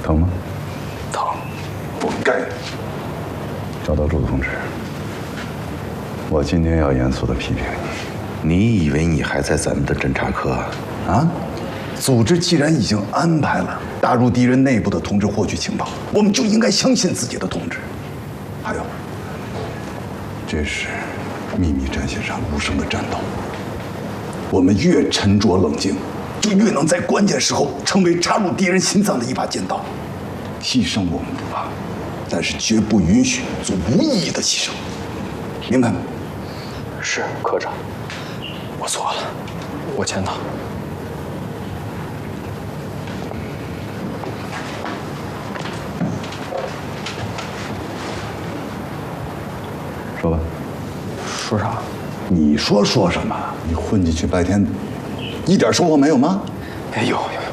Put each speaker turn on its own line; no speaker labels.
疼吗？
疼，不该。
赵道柱同志，我今天要严肃地批评你。
你以为你还在咱们的侦察科啊？
啊？组织既然已经安排了打入敌人内部的同志获取情报，我们就应该相信自己的同志。还有，
这是秘密战线上无声的战斗。我们越沉着冷静，就越能在关键时候成为插入敌人心脏的一把尖刀。牺牲我们不怕，但是绝不允许做无意义的牺牲。明白吗？
是科长，我错了，我签到。
说吧。
说啥？
你说什么？你混进去白天，一点收获没有吗？
哎，有。